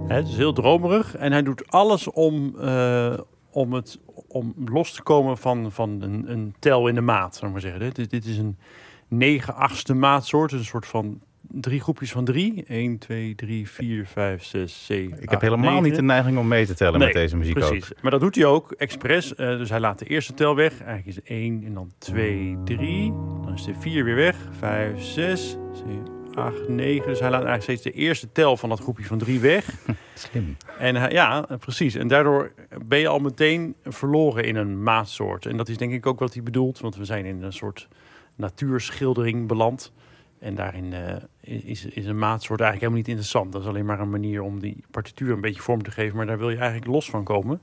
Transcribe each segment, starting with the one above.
Het is heel dromerig en hij doet alles om los te komen van een tel in de maat, zou ik maar zeggen. Dit is een 9/8 maatsoort, een soort van 3 groepjes van 3. 1, 2, 3, 4, 5, 6, 7, Ik heb helemaal niet de neiging om mee te tellen met deze muziek precies. ook. Maar dat doet hij ook expres. Dus hij laat de eerste tel weg. Eigenlijk is het 1 en dan 2, 3. Dan is de 4 weer weg. 5, 6, 7, 8, 9. Dus hij laat eigenlijk steeds de eerste tel van dat groepje van 3 weg. Slim. En ja, precies. En daardoor ben je al meteen verloren in een maatsoort. En dat is denk ik ook wat hij bedoelt. Want we zijn in een soort natuurschildering beland. En daarin is een maatsoort eigenlijk helemaal niet interessant. Dat is alleen maar een manier om die partituur een beetje vorm te geven. Maar daar wil je eigenlijk los van komen.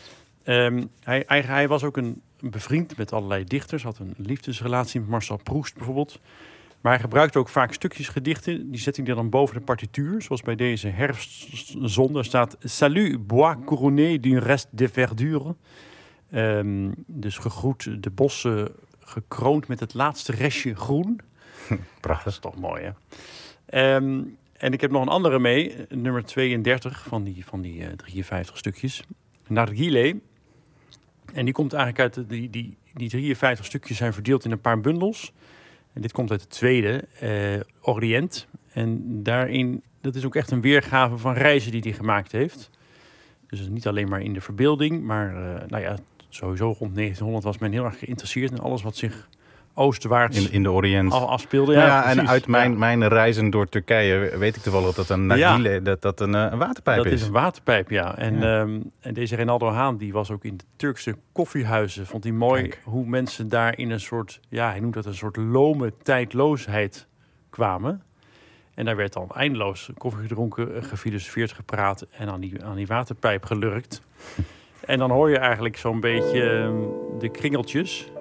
Hij was ook een bevriend met allerlei dichters. Had een liefdesrelatie met Marcel Proust bijvoorbeeld. Maar hij gebruikte ook vaak stukjes gedichten. Die zet hij dan boven de partituur. Zoals bij deze herfstzon. Staat Salut, bois couronné d'une reste de verdure. Dus gegroet de bossen, gekroond met het laatste restje groen. Prachtig. Dat is toch mooi, hè? En ik heb nog een andere mee. Nummer 32 van die 53 stukjes. Narguilé. En die komt eigenlijk uit... Die 53 stukjes zijn verdeeld in een paar bundels. En dit komt uit de tweede, Orient. En daarin, dat is ook echt een weergave van reizen die hij gemaakt heeft. Dus niet alleen maar in de verbeelding, maar sowieso rond 1900 was men heel erg geïnteresseerd in alles wat zich oostwaarts in de Orient afspeelde. Ja, en uit mijn reizen door Turkije weet ik toevallig dat een nargile, dat een waterpijp is. Dat is een waterpijp, ja. En deze Reynaldo Haan, die was ook in de Turkse koffiehuizen. Vond hij mooi. Kijk. Hoe mensen daar in een soort, hij noemt dat een soort lome tijdloosheid kwamen. En daar werd dan eindeloos koffie gedronken, gefilosofeerd, gepraat en aan die waterpijp gelurkt. En dan hoor je eigenlijk zo'n beetje de kringeltjes